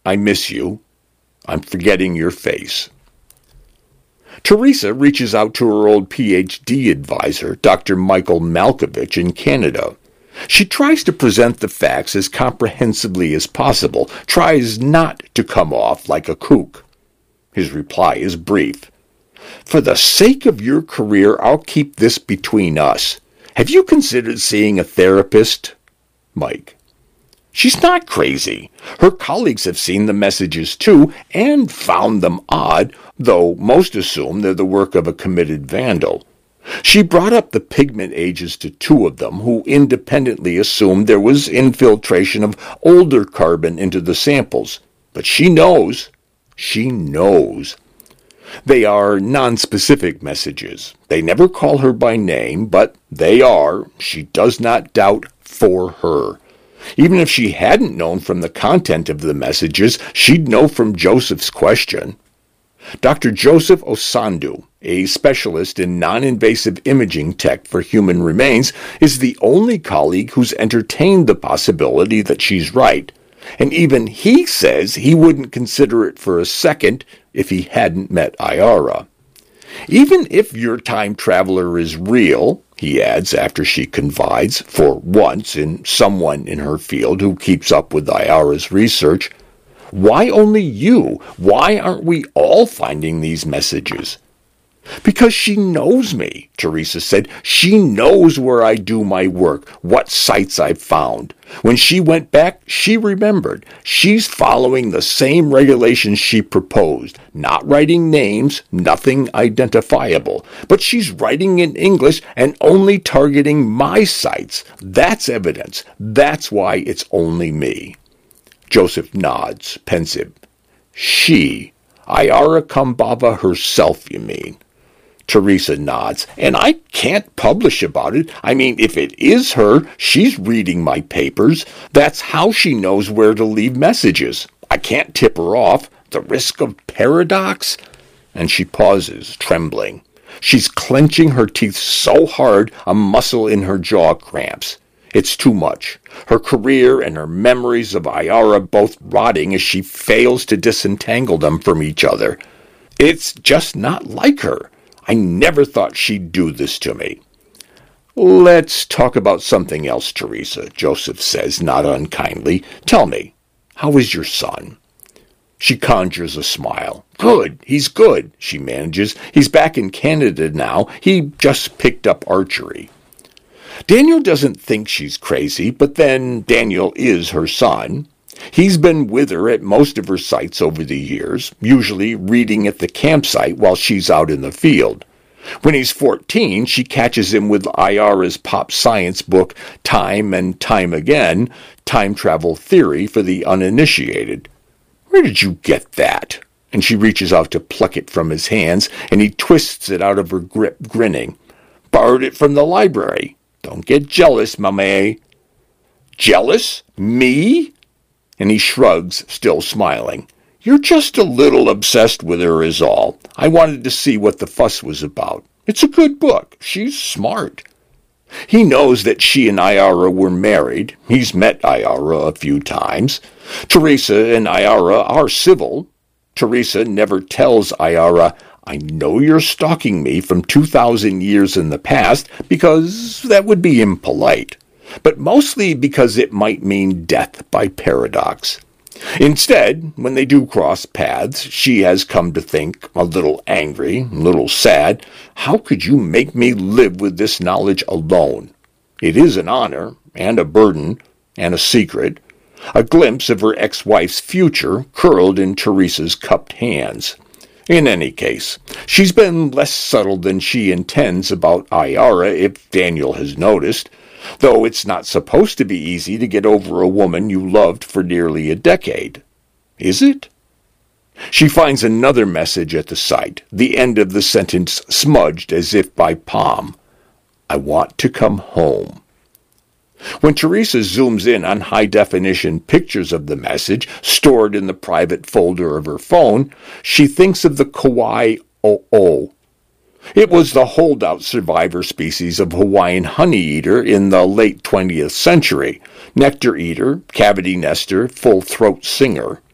I miss you. I'm forgetting your face. Teresa reaches out to her old PhD advisor, Dr. Michael Malkovich in Canada. She tries to present the facts as comprehensively as possible, tries not to come off like a kook. His reply is brief. For the sake of your career, I'll keep this between us. Have you considered seeing a therapist? Mike. She's not crazy. Her colleagues have seen the messages too and found them odd, though most assume they're the work of a committed vandal. She brought up the pigment ages to two of them, who independently assumed there was infiltration of older carbon into the samples. But she knows. She knows. They are nonspecific messages. They never call her by name, but they are, she does not doubt, for her. Even if she hadn't known from the content of the messages, she'd know from Joseph's question. Dr. Joseph Osandu, a specialist in non-invasive imaging tech for human remains, is the only colleague who's entertained the possibility that she's right, and even he says he wouldn't consider it for a second if he hadn't met Ayara. Even if your time traveler is real, he adds after she confides, for once, in someone in her field who keeps up with Ayara's research, why only you? Why aren't we all finding these messages? Because she knows me, Teresa said. She knows where I do my work, what sites I've found. When she went back, she remembered. She's following the same regulations she proposed, not writing names, nothing identifiable. But she's writing in English and only targeting my sites. That's evidence. That's why it's only me. Joseph nods, pensive. She, Ayara Kambava herself, you mean? Teresa nods. And I can't publish about it. I mean, if it is her, she's reading my papers. That's how she knows where to leave messages. I can't tip her off. The risk of paradox? And she pauses, trembling. She's clenching her teeth so hard a muscle in her jaw cramps. It's too much. Her career and her memories of Ayara both rotting as she fails to disentangle them from each other. It's just not like her. I never thought she'd do this to me. Let's talk about something else, Teresa, Joseph says, not unkindly. Tell me, how is your son? She conjures a smile. Good, he's good, she manages. He's back in Canada now. He just picked up archery. Daniel doesn't think she's crazy, but then Daniel is her son. He's been with her at most of her sites over the years, usually reading at the campsite while she's out in the field. When he's 14, she catches him with Ayara's pop science book, Time and Time Again, Time Travel Theory for the Uninitiated. Where did you get that? And she reaches out to pluck it from his hands, and he twists it out of her grip, grinning. Borrowed it from the library. Don't get jealous, Mamé. Jealous? Me? And he shrugs, still smiling. You're just a little obsessed with her is all. I wanted to see what the fuss was about. It's a good book. She's smart. He knows that she and Ayara were married. He's met Ayara a few times. Teresa and Ayara are civil. Teresa never tells Ayara, I know you're stalking me from 2,000 years in the past, because that would be impolite, but mostly because it might mean death by paradox. Instead, when they do cross paths, she has come to think, a little angry, a little sad, how could you make me live with this knowledge alone? It is an honor, and a burden, and a secret, a glimpse of her ex-wife's future curled in Teresa's cupped hands. In any case, she's been less subtle than she intends about Ayara, if Daniel has noticed, though it's not supposed to be easy to get over a woman you loved for nearly a decade. Is it? She finds another message at the site, the end of the sentence smudged as if by palm. I want to come home. When Teresa zooms in on high-definition pictures of the message stored in the private folder of her phone, she thinks of the Kauai o'o. It was the holdout survivor species of Hawaiian honey-eater in the late 20th century, nectar eater, cavity nester, full-throat singer.